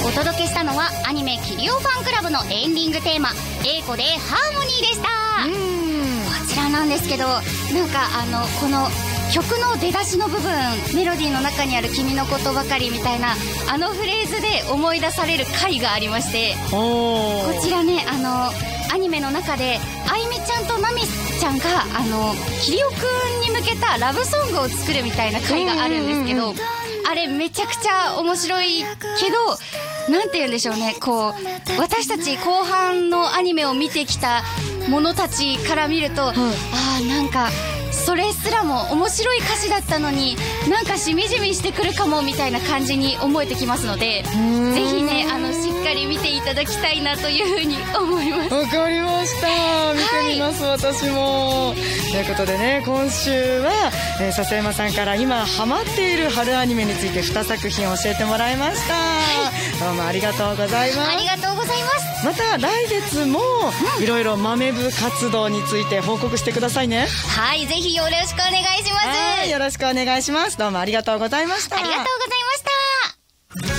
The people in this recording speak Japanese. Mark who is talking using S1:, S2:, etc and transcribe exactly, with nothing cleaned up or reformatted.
S1: お届けしたのはアニメキリオファンクラブのエンディングテーマエイコでハーモニーでした。
S2: うーん、
S1: こちらなんですけど、なんかあのこの曲の出だしの部分、メロディーの中にある君のことばかりみたいなあのフレーズで思い出される回がありまして、こちらね、あのアニメの中であいみちゃんとなみちゃんがあのキリオくんに向けたラブソングを作るみたいな回があるんですけど、あれめちゃくちゃ面白いけど、なんて言うんでしょうね、こう私たち後半のアニメを見てきた者たちから見ると、うん、あーなんかそれすらも面白い歌詞だったのになんかしみじみしてくるかもみたいな感じに思えてきますので、ぜひね、あのしっかり見ていただきたいなというふうに思います。
S2: わかりました、見てみます、はい、私も。ということでね、今週は、えー、笹山さんから今ハマっている春アニメについてにさく品教えてもらいました、はい、どうもありがとうございます。
S1: ありがとうございます。
S2: また来月もいろいろ豆部活動について報告してくださいね。
S1: はい、ぜひよろしくお願いします。
S2: はい、よろしくお願いします。どうもありがとうございました。
S1: ありがとうございます。